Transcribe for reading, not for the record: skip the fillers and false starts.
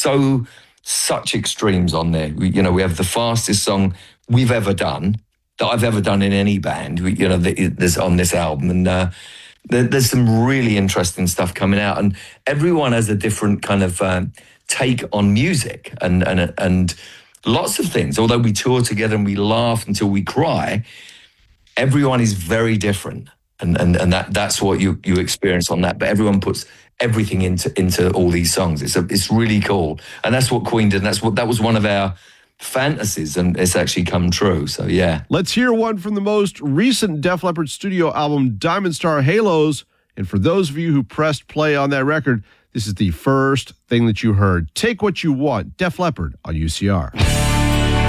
such extremes on there. We have the fastest song we've ever done, that I've ever done in any band, there's on this album. And there's some really interesting stuff coming out. And everyone has a different kind of take on music and lots of things. Although we tour together and we laugh until we cry, everyone is very different. And that's what you experience on that. But everyone puts everything into all these songs. It's really cool. And that's what Queen did. And that was one of our fantasies, and it's actually come true. So yeah. Let's hear one from the most recent Def Leppard studio album, Diamond Star Halos. And for those of you who pressed play on that record, this is the first thing that you heard. Take What You Want, Def Leppard on UCR.